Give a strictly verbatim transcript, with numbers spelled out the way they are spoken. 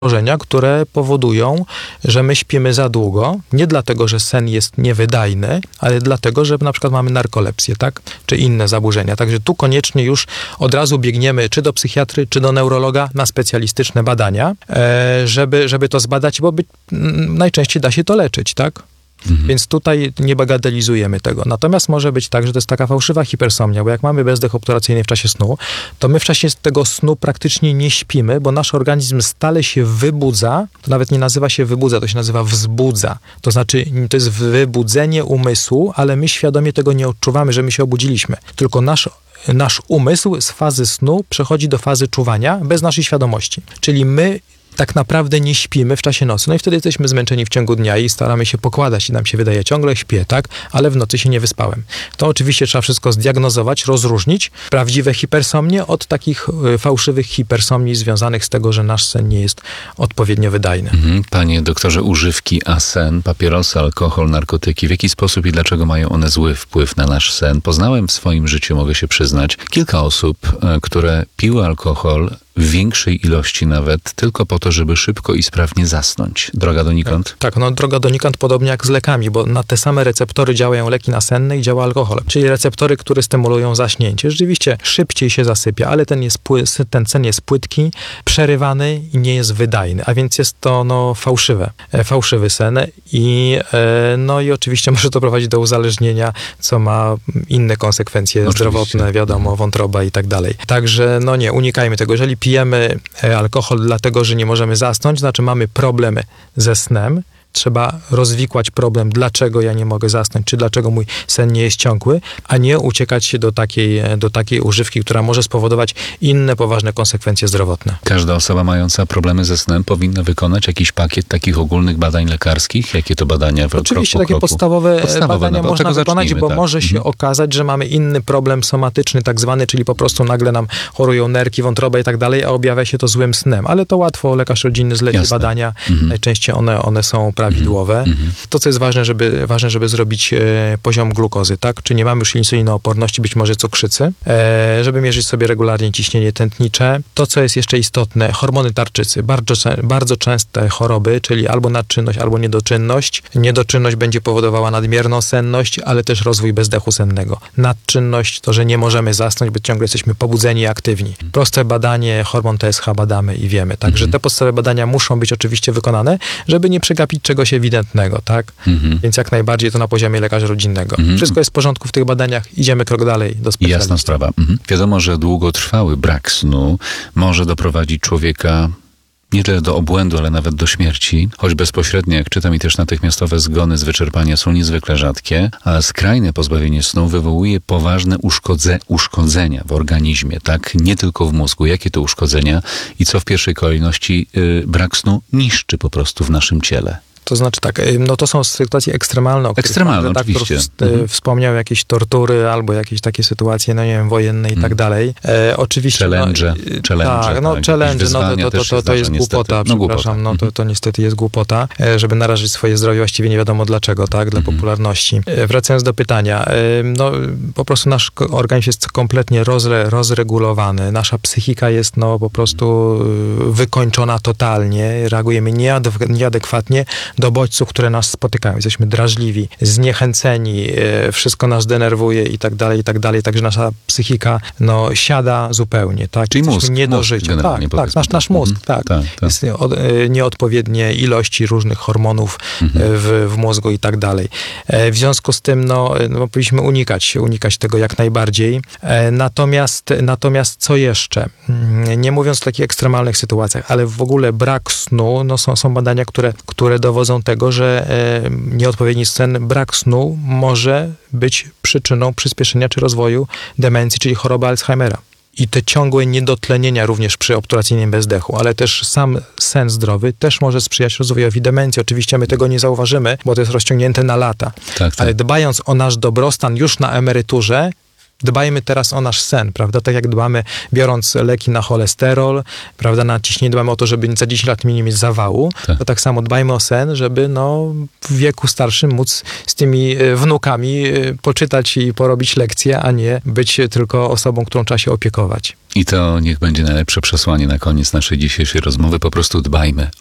założenia, które powodują, że my śpimy za długo, nie dlatego, że sen jest niewydajny, ale dlatego, że na przykład mamy narkolepsję, tak? Czy inne zaburzenia. Także tu koniecznie już od razu biegniemy czy do psychiatry, czy do neurologa na specjalistyczne badania, e, żeby, żeby to zbadać, bo by, m, najczęściej da się to leczyć, tak? Mhm. Więc tutaj nie bagatelizujemy tego. Natomiast może być tak, że to jest taka fałszywa hipersomnia, bo jak mamy bezdech obturacyjny w czasie snu, to my w czasie tego snu praktycznie nie śpimy, bo nasz organizm stale się wybudza, to nawet nie nazywa się wybudza, to się nazywa wzbudza. To znaczy, to jest wybudzenie umysłu, ale my świadomie tego nie odczuwamy, że my się obudziliśmy. Tylko nasz nasz umysł z fazy snu przechodzi do fazy czuwania bez naszej świadomości. Czyli my tak naprawdę nie śpimy w czasie nocy. No i wtedy jesteśmy zmęczeni w ciągu dnia i staramy się pokładać i nam się wydaje, ciągle śpię, tak? Ale w nocy się nie wyspałem. To oczywiście trzeba wszystko zdiagnozować, rozróżnić prawdziwe hipersomnie od takich y, fałszywych hipersomni związanych z tego, że nasz sen nie jest odpowiednio wydajny. Mhm. Panie doktorze, używki, a sen, papierosy, alkohol, narkotyki, w jaki sposób i dlaczego mają one zły wpływ na nasz sen? Poznałem w swoim życiu, mogę się przyznać, kilka osób, y, które piły alkohol w większej ilości nawet, tylko po to, żeby szybko i sprawnie zasnąć. Droga donikąd? Tak, no droga donikąd podobnie jak z lekami, bo na te same receptory działają leki nasenne i działa alkohol. Czyli receptory, które stymulują zaśnięcie. Rzeczywiście szybciej się zasypia, ale ten, jest, ten sen jest płytki, przerywany i nie jest wydajny, a więc jest to no, fałszywe, fałszywy sen i e, no i oczywiście może to prowadzić do uzależnienia, co ma inne konsekwencje oczywiście zdrowotne, wiadomo, wątroba i tak dalej. Także no nie, unikajmy tego. Jeżeli pijemy alkohol dlatego, że nie możemy zasnąć, znaczy mamy problemy ze snem, trzeba rozwikłać problem, dlaczego ja nie mogę zasnąć, czy dlaczego mój sen nie jest ciągły, a nie uciekać się do takiej, do takiej używki, która może spowodować inne poważne konsekwencje zdrowotne. Każda osoba mająca problemy ze snem powinna wykonać jakiś pakiet takich ogólnych badań lekarskich? Jakie to badania? W Oczywiście krok po takie kroku? podstawowe, podstawowe badania no, można wykonać, zacznijmy, bo tak. może się mhm. okazać, że mamy inny problem somatyczny, tak zwany, czyli po prostu nagle nam chorują nerki, wątroba i tak dalej, a objawia się to złym snem. Ale to łatwo lekarz rodzinny zleci Jasne. badania. Mhm. Najczęściej one, one są prawidłowe. Mhm. To, co jest ważne, żeby, ważne, żeby zrobić e, poziom glukozy, tak? Czy nie mamy już insulinooporności, być może cukrzycy, e, żeby mierzyć sobie regularnie ciśnienie tętnicze. To, co jest jeszcze istotne, hormony tarczycy. Bardzo, bardzo częste choroby, czyli albo nadczynność, albo niedoczynność. Niedoczynność będzie powodowała nadmierną senność, ale też rozwój bezdechu sennego. Nadczynność to, że nie możemy zasnąć, bo ciągle jesteśmy pobudzeni i aktywni. Proste badanie, hormon T S H badamy i wiemy. Także te podstawowe badania muszą być oczywiście wykonane, żeby nie przegapić czegoś ewidentnego, tak? Mhm. Więc jak najbardziej to na poziomie lekarza rodzinnego. Mhm. Wszystko jest w porządku w tych badaniach, idziemy krok dalej do specjalisty. Jasna sprawa. Mhm. Wiadomo, że długotrwały brak snu może doprowadzić człowieka nie tyle do obłędu, ale nawet do śmierci, choć bezpośrednio, jak czytam, i też natychmiastowe zgony z wyczerpania są niezwykle rzadkie, a skrajne pozbawienie snu wywołuje poważne uszkodze, uszkodzenia w organizmie, tak? Nie tylko w mózgu. Jakie to uszkodzenia i co w pierwszej kolejności yy, brak snu niszczy po prostu w naszym ciele? To znaczy tak, no to są sytuacje ekstremalne, o których ekstremalne, pan redaktor oczywiście. w, wspomniał, jakieś tortury albo jakieś takie sytuacje, no nie wiem, wojenne i mm. tak dalej. E, oczywiście... Challenge, no, challenge. Tak, no tak, challenge, no to, to, to, to, to jest głupota, no, przepraszam, no to, to niestety jest głupota, e, żeby narażyć swoje zdrowie właściwie nie wiadomo dlaczego, tak, dla mm. popularności. E, wracając do pytania, e, no po prostu nasz organizm jest kompletnie rozre, rozregulowany, nasza psychika jest no po prostu wykończona totalnie, reagujemy nieadek- nieadekwatnie do bodźców, które nas spotykają. Jesteśmy drażliwi, zniechęceni, e, wszystko nas denerwuje i tak dalej, i tak dalej. Także nasza psychika, no, siada zupełnie, tak? Czyli Jesteśmy mózg. nie do mózg życia. Tak, tak, nasz, nasz mózg, mhm. tak. tak, tak. Jest od, e, nieodpowiednie ilości różnych hormonów mhm. w, w mózgu i tak dalej. E, w związku z tym, no, no, powinniśmy unikać, unikać tego jak najbardziej. E, natomiast, natomiast co jeszcze? Nie mówiąc o takich ekstremalnych sytuacjach, ale w ogóle brak snu, no, są, są badania, które, które dowodzą tego, że e, nieodpowiedni sen, brak snu może być przyczyną przyspieszenia czy rozwoju demencji, czyli choroby Alzheimera. I te ciągłe niedotlenienia również przy obturacyjnym bezdechu, ale też sam sen zdrowy też może sprzyjać rozwojowi demencji. Oczywiście my tego nie zauważymy, bo to jest rozciągnięte na lata. Tak, tak. Ale dbając o nasz dobrostan już na emeryturze, dbajmy teraz o nasz sen, prawda? Tak jak dbamy, biorąc leki na cholesterol, prawda, na ciśnienie, dbamy o to, żeby za dziesięć lat nie mieć zawału, Tak. to tak samo dbajmy o sen, żeby no, w wieku starszym móc z tymi e, wnukami e, poczytać i porobić lekcje, a nie być tylko osobą, którą trzeba się opiekować. I to niech będzie najlepsze przesłanie na koniec naszej dzisiejszej rozmowy. Po prostu dbajmy